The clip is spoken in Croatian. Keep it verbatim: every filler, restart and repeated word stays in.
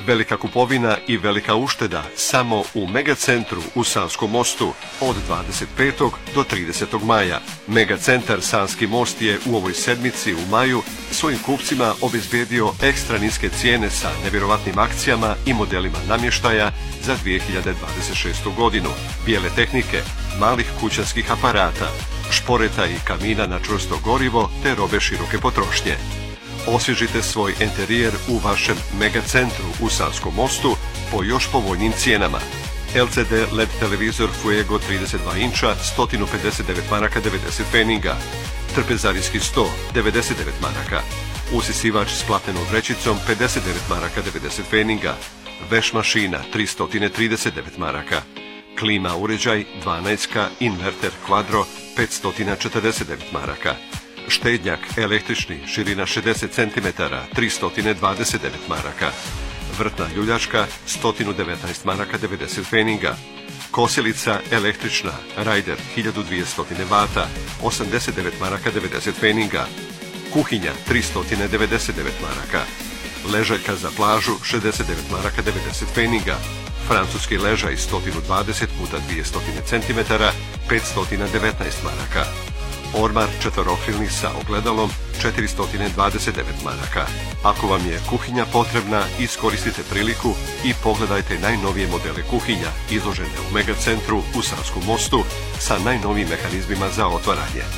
Velika kupovina i velika ušteda samo u Megacentru u Sanskom mostu od dvadeset petog do tridesetog maja. Megacentar Sanski most je u ovoj sedmici u maju svojim kupcima obezbedio ekstra niske cijene sa nevjerovatnim akcijama i modelima namještaja za dvije hiljade dvadeset šestu godinu. Bijele tehnike, malih kućanskih aparata, šporeta i kamina na čvrsto gorivo te robe široke potrošnje. Osvježite svoj enterijer u vašem Megacentru u Sanskom mostu po još povoljnim cijenama. L C D L E D televizor Fuego trideset dva inča sto pedeset devet maraka devedeset pfenninga, trpezarijski sto devedeset devet maraka, usisivač s platnenom vrećicom pedeset devet maraka devedeset pfenninga, veš mašina tristo trideset devet maraka, klima uređaj dvanaestka inverter kvadro petsto četrdeset devet maraka, štednjak električni širina šezdeset centimetara tristo dvadeset devet maraka, vrtna ljuljačka sto devetnaest maraka devedeset pfenninga, kosilica električna Raider hiljadu dvjesto vata osamdeset devet maraka devedeset pfenninga, kuhinja tristo devedeset devet maraka, ležaljka za plažu šezdeset devet maraka devedeset pfenninga, francuski ležaj sto dvadeset puta dvjesto centimetara petsto devetnaest maraka, ormar četverokrilni sa ogledalom četiristo dvadeset devet maraka. Ako vam je kuhinja potrebna, iskoristite priliku i pogledajte najnovije modele kuhinja izložene u Megacentru u Sanskom mostu sa najnovijim mehanizmima za otvaranje.